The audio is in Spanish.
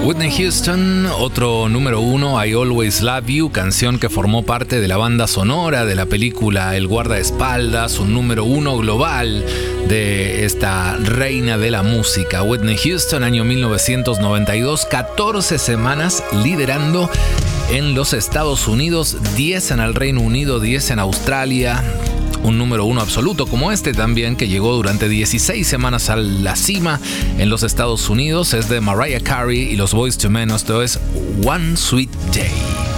Whitney Houston, otro número uno, I Always Love You, canción que formó parte de la banda sonora de la película El guardaespaldas, un número uno global de esta reina de la música. Whitney Houston, año 1992, 14 semanas liderando en los Estados Unidos, 10 en el Reino Unido, 10 en Australia. Un número uno absoluto como este también, que llegó durante 16 semanas a la cima en los Estados Unidos, es de Mariah Carey y los Boyz II Men. Esto es One Sweet Day.